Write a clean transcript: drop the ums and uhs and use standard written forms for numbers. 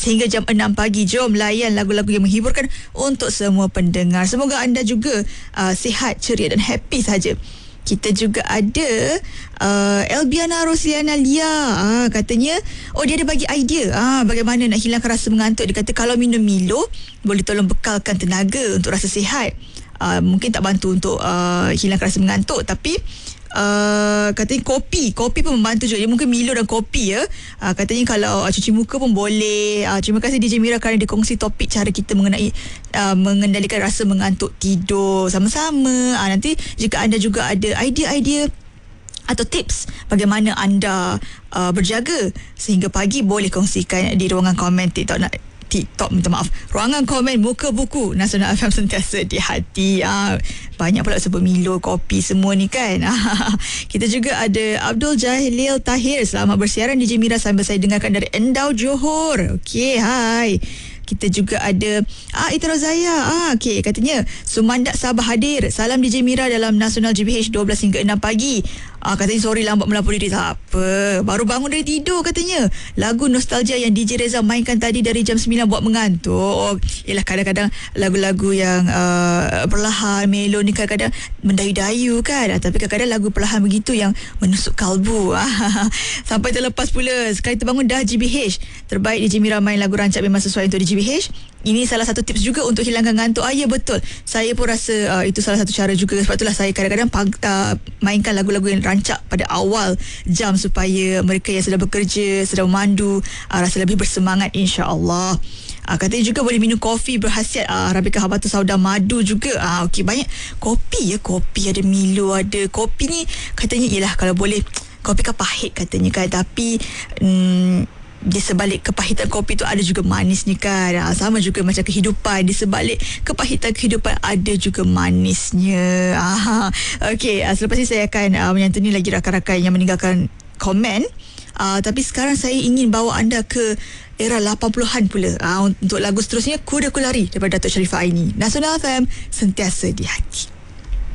sehingga jam 6 pagi. Jom layan lagu-lagu yang menghiburkan untuk semua pendengar. Semoga anda juga sihat, ceria dan happy saja. Kita juga ada Elbiana Rosliana Lia, katanya dia ada bagi idea bagaimana nak hilangkan rasa mengantuk. Dia kata kalau minum Milo boleh tolong bekalkan tenaga untuk rasa sihat. Mungkin tak bantu untuk hilangkan rasa mengantuk, tapi katanya kopi pun membantu juga. Dia mungkin Milo dan kopi ya. Katanya kalau cuci muka pun boleh. Terima kasih DJ Mira kerana dikongsi topik cara kita mengenai mengendalikan rasa mengantuk tidur sama-sama. Nanti jika anda juga ada idea-idea atau tips bagaimana anda berjaga sehingga pagi, boleh kongsikan di ruangan komen TikTok, minta maaf, ruangan komen Muka Buku Nasional FM, sentiasa di hati. Banyak pula sebut Milo, kopi semua ni kan. Kita juga ada Abdul Jahilil Tahir. Selamat bersiaran DJ Mira, sambil saya dengarkan dari Endau, Johor. Okey, hai. Kita juga ada Ita Rozaya. Okey, katanya Sumandak Sabah hadir. Salam DJ Mira dalam Nasional GBH 12 hingga 6 pagi. Katanya sorry lambat melapor diri. Tak apa, baru bangun dari tidur katanya. Lagu nostalgia yang DJ Reza mainkan tadi dari jam 9 buat mengantuk. Yelah, kadang-kadang lagu-lagu yang perlahan, melo ni kadang-kadang mendayu-dayu kan. Tapi kadang-kadang lagu perlahan begitu yang menusuk kalbu. Sampai terlepas pula. Sekali terbangun dah GBH. Terbaik DJ Mira main lagu rancak memang sesuai untuk GBH. Ini salah satu tips juga untuk hilangkan ngantuk. Ya betul, saya pun rasa itu salah satu cara juga. Sebab itulah saya kadang-kadang mainkan lagu-lagu yang rancak pada awal jam supaya mereka yang sedang bekerja, sedang memandu rasa lebih bersemangat, insya-Allah. Katanya juga boleh minum kopi berkhasiat Arabica Habatus Sauda Madu juga. Okey, banyak kopi ya. Kopi ada Milo, ada kopi ni katanya ialah kalau boleh kopi kan pahit katanya kan, tapi di sebalik kepahitan kopi tu ada juga manis ni kan. Sama juga macam kehidupan, di sebalik kepahitan kehidupan ada juga manisnya. Okey, selepas ni saya akan menyantuni lagi rakan-rakan yang meninggalkan komen. Tapi sekarang saya ingin bawa anda ke era 80-an pula. Untuk lagu seterusnya, Kuda Ku Lari daripada Datuk Sharifah Aini. Nasional FM, sentiasa di hati.